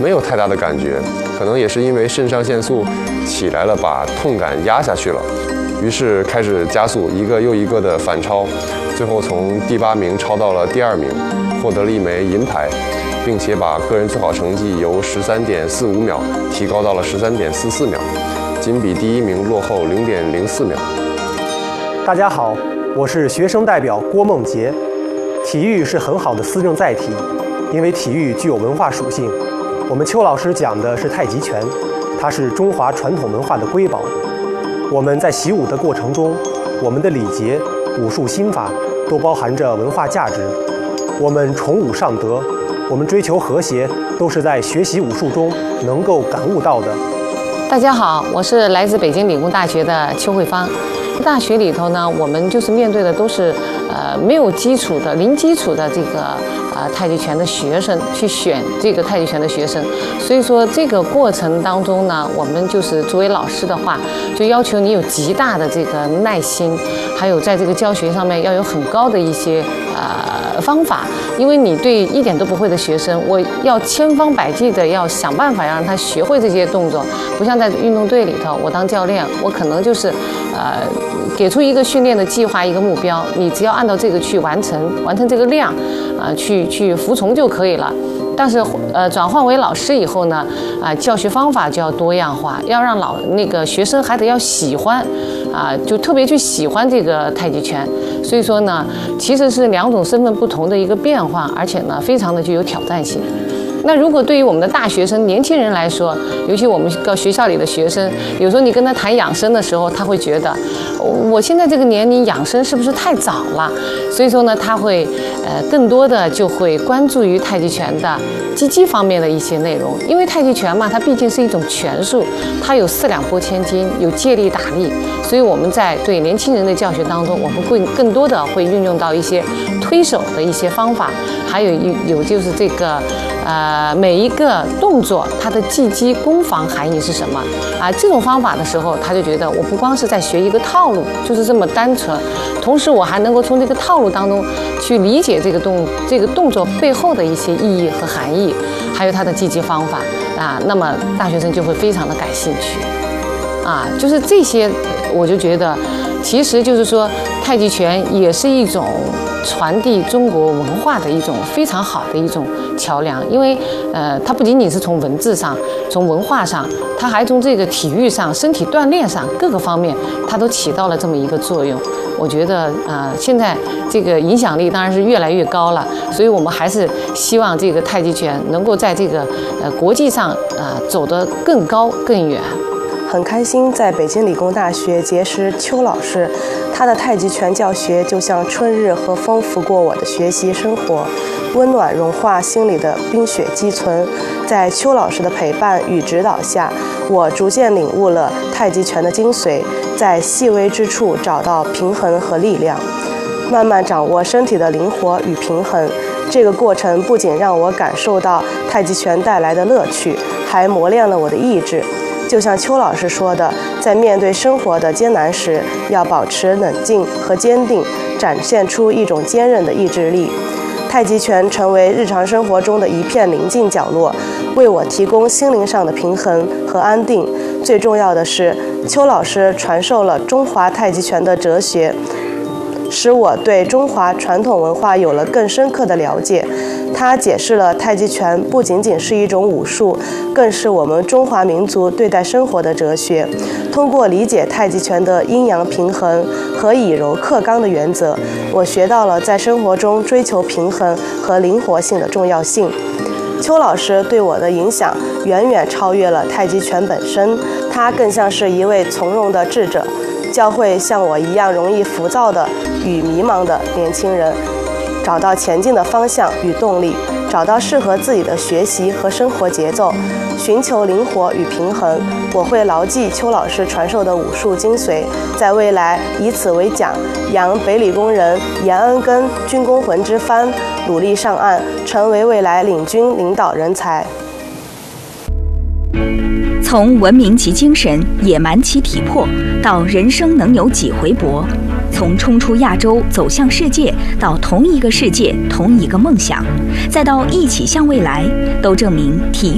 没有太大的感觉，可能也是因为肾上腺素起来了，把痛感压下去了，于是开始加速，一个又一个的反超，最后从第8名超到了第2名，获得了一枚银牌，并且把个人最好成绩由13.45秒提高到了13.44秒，仅比第1名落后0.04秒。 大家好，我是学生代表郭梦洁。体育是很好的思政载体，因为体育具有文化属性。我们邱老师讲的是太极拳，它是中华传统文化的瑰宝。我们在习武的过程中，我们的礼节、武术心法都包含着文化价值。我们崇武尚德，我们追求和谐，都是在学习武术中能够感悟到的。 大家好，我是来自北京理工大学的邱慧芳。大学里头呢，我们就是面对的都是没有基础的、零基础的这个太极拳的学生，去选这个太极拳的学生。所以说这个过程当中呢，我们就是作为老师的话，就要求你有极大的这个耐心，还有在这个教学上面要有很高的一些方法。因为你对一点都不会的学生，我要千方百计的要想办法让他学会这些动作。不像在运动队里头，我当教练，我可能就是给出一个训练的计划、一个目标，你只要按照这个去完成这个量，去服从就可以了。但是转换为老师以后呢，教学方法就要多样化，要让那个学生还得要喜欢，就特别去喜欢这个太极拳。所以说呢，其实是2种身份不同的一个变化，而且呢，非常的具有挑战性。那如果对于我们的大学生、年轻人来说，尤其我们学校里的学生，有时候你跟他谈养生的时候，他会觉得，我现在这个年龄养生是不是太早了？所以说呢，他会更多的就会关注于太极拳的击击方面的一些内容，因为太极拳嘛，它毕竟是一种拳术，它有4两拨千斤，有借力打力，所以我们在对年轻人的教学当中，我们会更多的会运用到一些推手的一些方法，还有就是这个每一个动作它的技击攻防含义是什么这种方法的时候，他就觉得我不光是在学一个套路，就是这么单纯，同时我还能够从这个套路当中去理解这个动作背后的一些意义和含义，还有它的技击方法那么大学生就会非常的感兴趣就是这些，我就觉得其实就是说太极拳也是一种传递中国文化的一种非常好的一种桥梁，因为它不仅仅是从文字上、从文化上，它还从这个体育上、身体锻炼上各个方面，它都起到了这么一个作用。我觉得现在这个影响力当然是越来越高了，所以我们还是希望这个太极拳能够在这个国际上走得更高更远。 很开心在北京理工大学结识邱老师，他的太极拳教学就像春日和风拂过我的学习生活，温暖融化心里的冰雪积存。在邱老师的陪伴与指导下，我逐渐领悟了太极拳的精髓，在细微之处找到平衡和力量，慢慢掌握身体的灵活与平衡。这个过程不仅让我感受到太极拳带来的乐趣，还磨练了我的意志。就像邱老师说的，在面对生活的艰难时，要保持冷静和坚定，展现出一种坚韧的意志力。太极拳成为日常生活中的一片宁静角落，为我提供心灵上的平衡和安定。最重要的是，邱老师传授了中华太极拳的哲学，使我对中华传统文化有了更深刻的了解。他解释了太极拳不仅仅是一种武术，更是我们中华民族对待生活的哲学。通过理解太极拳的阴阳平衡和以柔克刚的原则，我学到了在生活中追求平衡和灵活性的重要性。邱老师对我的影响远远超越了太极拳本身，他更像是一位从容的智者，教会像我一样容易浮躁的与迷茫的年轻人找到前进的方向与动力，找到适合自己的学习和生活节奏，寻求灵活与平衡。我会牢记邱老师传授的武术精髓，在未来以此为奖，扬北理工人严恩根军功魂之帆，努力上岸，成为未来领军领导人才。 从文明其精神，野蛮其体魄，到人生能有几回搏，从冲出亚洲走向世界，到同一个世界同一个梦想，再到一起向未来，都证明体育